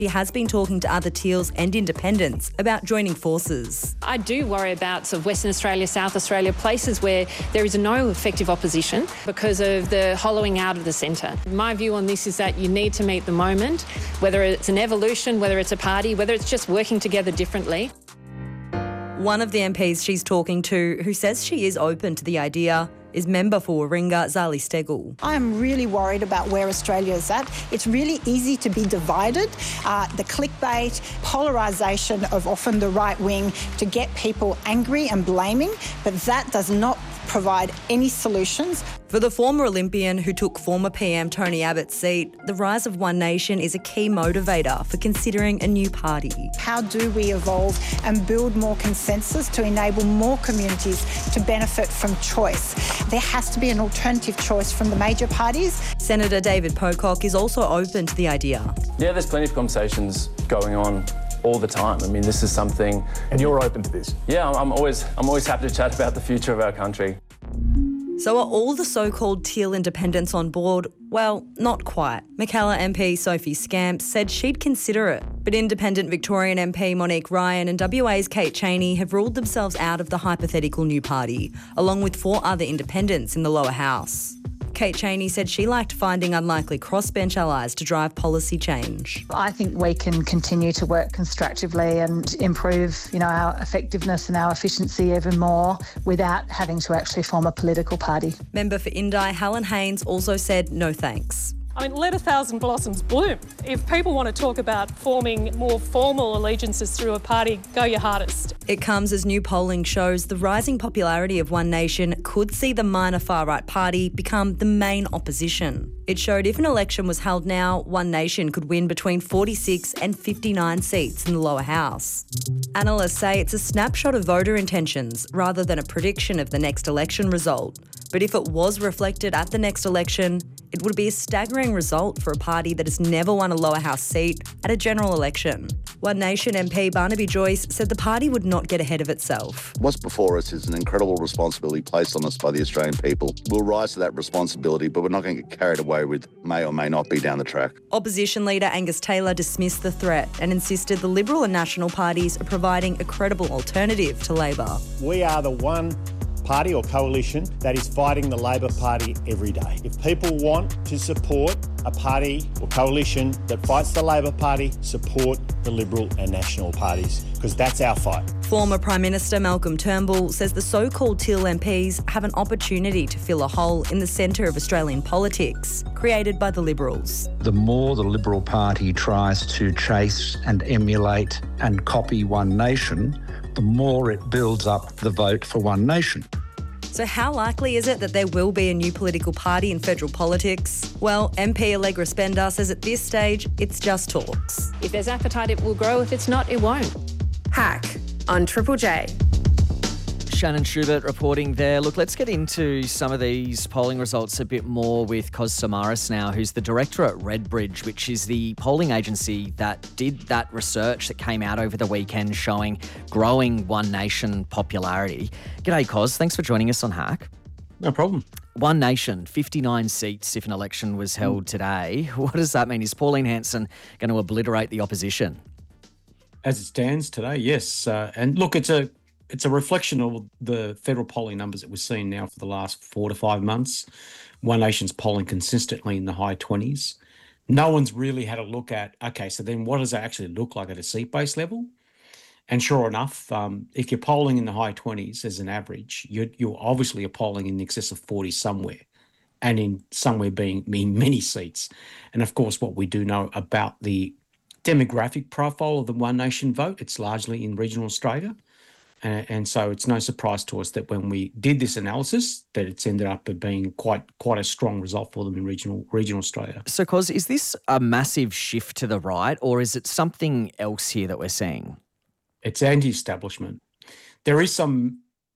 She has been talking to other Teals and independents about joining forces. I do worry about sort of Western Australia, South Australia, places where there is no effective opposition because of the hollowing out of the centre. My view on this is that you need to meet the moment, whether it's an evolution, whether it's a party, whether it's just working together differently. One of the MPs she's talking to, who says she is open to the idea, is member for Warringah, Zali Steggall. I'm really worried about where Australia is at. It's really easy to be divided. The clickbait, polarisation of often the right wing to get people angry and blaming, but that does not provide any solutions. For the former Olympian who took former PM Tony Abbott's seat, the rise of One Nation is a key motivator for considering a new party. How do we evolve and build more consensus to enable more communities to benefit from choice? There has to be an alternative choice from the major parties. Senator David Pocock is also open to the idea. Yeah, there's plenty of conversations going on all the time. I mean, this is something... And you're open to this? Yeah, I'm always happy to chat about the future of our country. So are all the so-called Teal independents on board? Well, not quite. Mackellar MP Sophie Scamp said she'd consider it, but independent Victorian MP Monique Ryan and WA's Kate Chaney have ruled themselves out of the hypothetical new party, along with 4 other independents in the lower house. Kate Chaney said she liked finding unlikely crossbench allies to drive policy change. I think we can continue to work constructively and improve, our effectiveness and our efficiency even more without having to actually form a political party. Member for Indi, Helen Haynes, also said no thanks. I mean, let 1,000 blossoms bloom. If people want to talk about forming more formal allegiances through a party, go your hardest. It comes as new polling shows the rising popularity of One Nation could see the minor far-right party become the main opposition. It showed if an election was held now, One Nation could win between 46 and 59 seats in the lower house. Analysts say it's a snapshot of voter intentions rather than a prediction of the next election result. But if it was reflected at the next election, it would be a staggering result for a party that has never won a lower house seat at a general election. One Nation MP Barnaby Joyce said the party would not get ahead of itself. What's before us is an incredible responsibility placed on us by the Australian people. We'll rise to that responsibility, but we're not going to get carried away with may or may not be down the track. Opposition leader Angus Taylor dismissed the threat and insisted the Liberal and National parties are providing a credible alternative to Labor. We are the one party or coalition that is fighting the Labor Party every day. If people want to support a party or coalition that fights the Labor Party, support the Liberal and National parties, because that's our fight. Former Prime Minister Malcolm Turnbull says the so-called Teal MPs have an opportunity to fill a hole in the centre of Australian politics, created by the Liberals. The more the Liberal Party tries to chase and emulate and copy One Nation, the more it builds up the vote for One Nation. So how likely is it that there will be a new political party in federal politics? Well, MP Allegra Spender says at this stage, it's just talks. If there's appetite, it will grow. If it's not, it won't. Hack on Triple J. Shannon Schubert reporting there. Look, let's get into some of these polling results a bit more with Kos Samaras now, who's the director at Redbridge, which is the polling agency that did that research that came out over the weekend showing growing One Nation popularity. G'day, Kos. Thanks for joining us on Hack. No problem. One Nation, 59 seats if an election was held today. What does that mean? Is Pauline Hanson going to obliterate the opposition? As it stands today, yes. And look, it's a reflection of the federal polling numbers that we've seen now for the last 4 to 5 months. One Nation's polling consistently in the high 20s. No one's really had a look at, okay, so then what does that actually look like at a seat-based level? And sure enough, if you're polling in the high 20s as an average, you're obviously polling in excess of 40 somewhere, and in somewhere being many seats. And of course, what we do know about the demographic profile of the One Nation vote, it's largely in regional Australia. And so it's no surprise to us that when we did this analysis, that it's ended up being quite a strong result for them in regional Australia. So, Kos, is this a massive shift to the right, or is it something else here that we're seeing? It's anti-establishment. There is some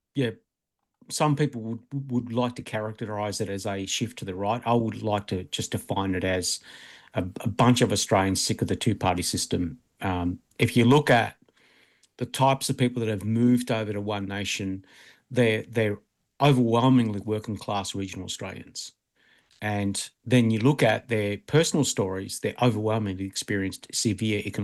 people would like to characterise it as a shift to the right. I would like to just define it as a bunch of Australians sick of the two-party system. If you look at the types of people that have moved over to One Nation, they're overwhelmingly working class regional Australians. And then you look at their personal stories, they're overwhelmingly experienced severe economic